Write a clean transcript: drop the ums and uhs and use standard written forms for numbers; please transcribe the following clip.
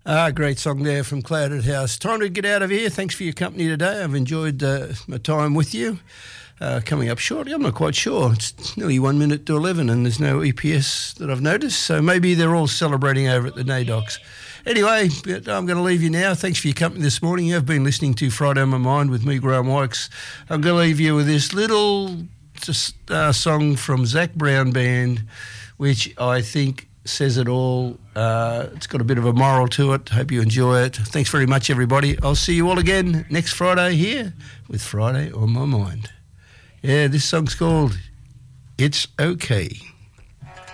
Great song there from Clouded House. Time to get out of here. Thanks for your company today. I've enjoyed my time with you. Coming up shortly, I'm not quite sure. It's nearly 1 minute to 11 and there's no EPS that I've noticed, so maybe they're all celebrating over at the NAIDOCs. Anyway, I'm going to leave you now. Thanks for your company this morning. You have been listening to Friday on My Mind with me, Graham Wykes. I'm going to leave you with this little song from Zac Brown Band, which I think says it all. It's got a bit of a moral to it. Hope you enjoy it. Thanks very much, everybody. I'll see you all again next Friday here with Friday on My Mind. Yeah, this song's called It's Okay.